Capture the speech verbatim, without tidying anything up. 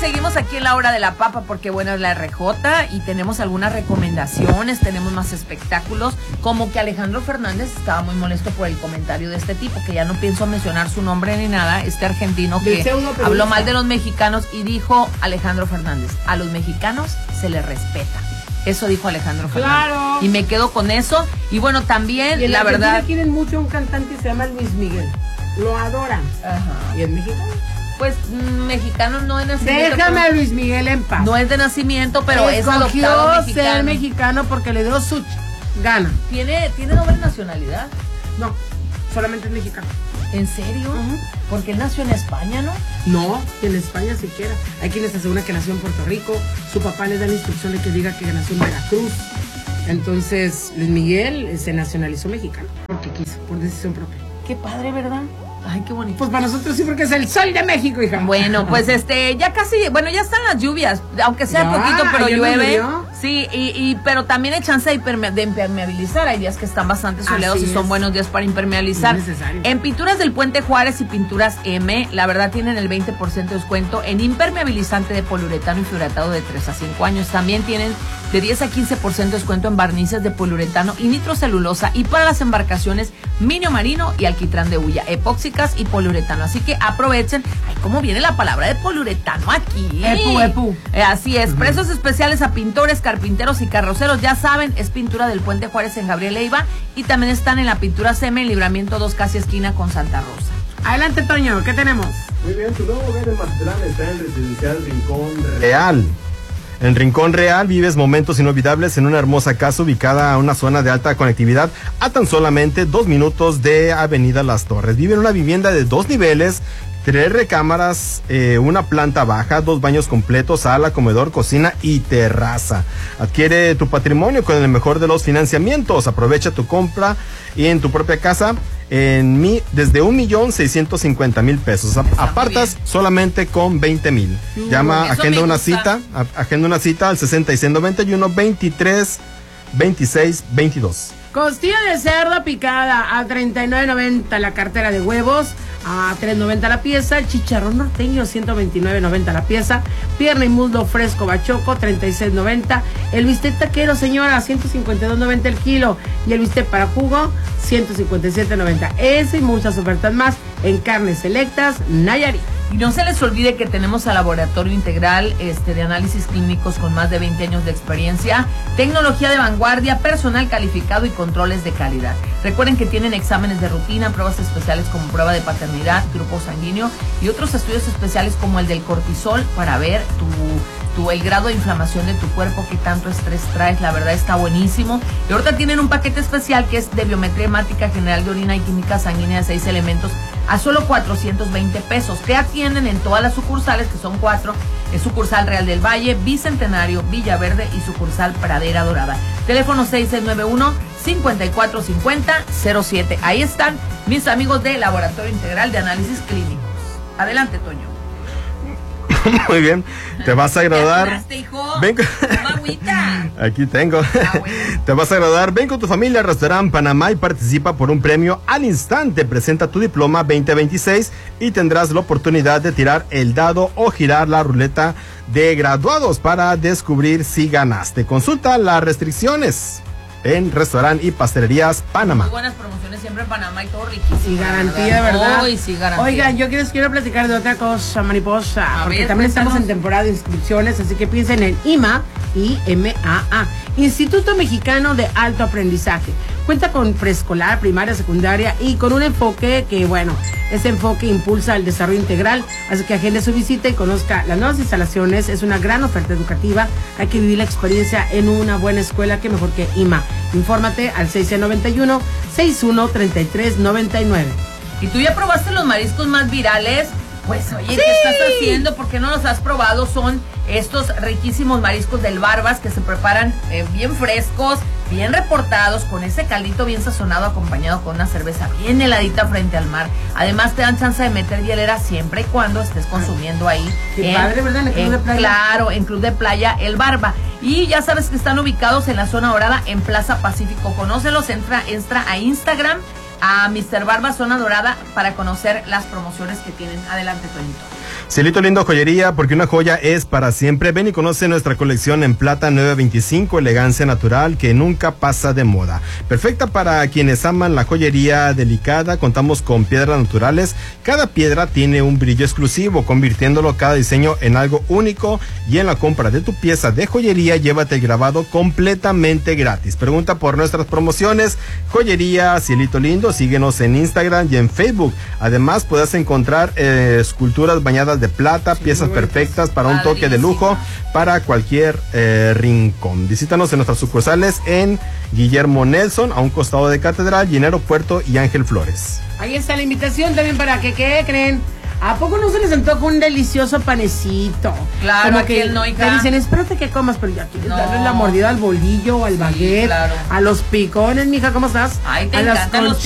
seguimos aquí en la hora de la papa porque bueno, es la R J y tenemos algunas recomendaciones, tenemos más espectáculos, como que Alejandro Fernández estaba muy molesto por el comentario de este tipo, que ya no pienso mencionar su nombre ni nada, este argentino que habló mal de los mexicanos y dijo Alejandro Fernández, a los mexicanos se les respeta. Eso dijo Alejandro Fernández. Claro. Y me quedo con eso. Y bueno, también, y en la Argentina verdad... quieren mucho a un cantante que se llama Luis Miguel. Lo adoran. Ajá. ¿Y en México? Pues mm, mexicano no es de nacimiento. Déjame a Luis Miguel en paz. No es de nacimiento, pero escogió es adoptado mexicano. ser mexicano porque le dio su gana. ¿Tiene, ¿tiene doble nacionalidad? No, solamente es mexicano. ¿En serio? Uh-huh. Porque él nació en España, ¿no? No, en España siquiera. Hay quienes aseguran que nació en Puerto Rico. Su papá le da la instrucción de que diga que nació en Veracruz. Entonces, Luis Miguel se nacionalizó mexicano porque quiso, por decisión propia. Qué padre, ¿verdad? Ay, qué bonito. Pues para nosotros sí, porque es el sol de México, hija. Bueno, pues este, ya casi, bueno, ya están las lluvias, aunque sea ya, poquito, pero llueve. No sí, y, y, pero también hay chance de, hiperme, de impermeabilizar. Hay días que están bastante soleados Así y son es. buenos días para impermeabilizar. Es necesario. En Pinturas del Puente Juárez y Pinturas M, la verdad tienen el veinte por ciento de descuento en impermeabilizante de poliuretano y fluoratado de tres a cinco años. También tienen de diez a quince por ciento de descuento en barnices de poliuretano y nitrocelulosa. Y para las embarcaciones, minio marino y alquitrán de hulla, epóxicas y poliuretano. Así que aprovechen. Ay, ¿cómo viene la palabra de poliuretano aquí? Epu, epu. Eh, así es. Uh-huh. Precios especiales a pintores, carpinteros y carroceros. Ya saben, es Pintura del Puente Juárez en Gabriel Leiva. Y también están en la Pintura Seme en Libramiento dos, casi esquina con Santa Rosa. Adelante, Toño. ¿Qué tenemos? Muy bien, tu nuevo hogar en Mazatlán está en Residencial Rincón Real. En Rincón Real vives momentos inolvidables en una hermosa casa ubicada en una zona de alta conectividad a tan solamente dos minutos de Avenida Las Torres. Vive en una vivienda de dos niveles, tres recámaras, eh, una planta baja, dos baños completos, sala, comedor, cocina y terraza. Adquiere tu patrimonio con el mejor de los financiamientos. Aprovecha tu compra y en tu propia casa en mi, desde un millón seiscientos cincuenta mil pesos. A, apartas solamente con veinte mil. Llama, agenda una cita, a, agenda una cita al sesenta y seis noventa y uno veintitrés veintiséis veintidós. Costilla de cerdo picada a treinta y nueve noventa la cartera de huevos, a tres noventa la pieza, el chicharrón norteño ciento veintinueve noventa la pieza, pierna y muslo fresco bachoco treinta y seis noventa, el bistec taquero señora ciento cincuenta y dos noventa el kilo y el bistec para jugo ciento cincuenta y siete noventa. Ese y muchas ofertas más en Carnes Selectas Nayarit. Y no se les olvide que tenemos al Laboratorio Integral este, de Análisis Clínicos con más de veinte años de experiencia, tecnología de vanguardia, personal calificado y controles de calidad. Recuerden que tienen exámenes de rutina, pruebas especiales como prueba de paternidad, grupo sanguíneo y otros estudios especiales como el del cortisol para ver tu... Tu, el grado de inflamación de tu cuerpo, qué tanto estrés traes, la verdad está buenísimo. Y ahorita tienen un paquete especial que es de biometría hemática general de orina y química sanguínea de seis elementos a solo cuatrocientos veinte pesos. Te atienden en todas las sucursales, que son cuatro, es sucursal Real del Valle, Bicentenario, Villaverde y sucursal Pradera Dorada. Teléfono seis seis nueve uno, cinco cuatro cinco cero, cero siete. Ahí están mis amigos de Laboratorio Integral de Análisis Clínicos. Adelante, Toño. Muy bien, te vas a agradar. ¿Te hijo? Ven con... Aquí tengo. Ah, bueno. Te vas a agradar. Ven con tu familia al Restaurante Panamá y participa por un premio al instante. Presenta tu diploma veinte veintiséis y tendrás la oportunidad de tirar el dado o girar la ruleta de graduados para descubrir si ganaste. Consulta las restricciones en Restaurante y Pastelerías Panamá. Muy buenas promociones siempre en Panamá y todo riquísimo. Y garantía, ¿verdad? ¿verdad? Hoy sí, garantía. Oigan, yo les quiero platicar de otra cosa, mariposa, a porque ver, también cuéntanos. estamos en temporada de inscripciones, así que piensen en I M A, I M A A, Instituto Mexicano de Alto Aprendizaje. Cuenta con preescolar, primaria, secundaria y con un enfoque que, bueno, ese enfoque impulsa el desarrollo integral, así que agende su visita y conozca las nuevas instalaciones. Es una gran oferta educativa, hay que vivir la experiencia en una buena escuela, que mejor que I M A. Infórmate al seis seis nueve uno, seis uno tres tres nueve nueve. ¿Y tú ya probaste los mariscos más virales? Pues oye, ¡sí! ¿Qué estás haciendo? ¿Por qué no los has probado? Son estos riquísimos mariscos del Barbas que se preparan eh, bien frescos, bien reportados, con ese caldito bien sazonado acompañado con una cerveza bien heladita frente al mar. Además te dan chance de meter hielera siempre y cuando estés consumiendo ahí. Qué en, padre, ¿verdad? En el Club en, de Playa. Claro, en Club de Playa El Barba. Y ya sabes que están ubicados en la zona dorada en Plaza Pacífico. Conócelos, entra, entra a Instagram, a mister Barba Zona Dorada, para conocer las promociones que tienen. Adelante, Toñito. Cielito Lindo Joyería, porque una joya es para siempre. Ven y conoce nuestra colección en plata nueve veinticinco, elegancia natural que nunca pasa de moda. Perfecta para quienes aman la joyería delicada. Contamos con piedras naturales. Cada piedra tiene un brillo exclusivo, convirtiéndolo cada diseño en algo único. Y en la compra de tu pieza de joyería, llévate el grabado completamente gratis. Pregunta por nuestras promociones. Joyería Cielito Lindo. Síguenos en Instagram y en Facebook. Además, puedes encontrar eh, esculturas bañadas de plata, sí, piezas perfectas para un toque de lujo para cualquier eh, rincón. Visítanos en nuestras sucursales en Guillermo Nelson, a un costado de Catedral, y en Aeropuerto y Ángel Flores. Ahí está la invitación también para que, ¿qué creen? ¿A poco no se les antoja un delicioso panecito? Claro, como que no, te dicen, espérate que comas, pero ya quieres no. darle la mordida al bolillo, al Sí, baguette, claro. a los picones, mija, ¿cómo estás? Ay, te a encantan las los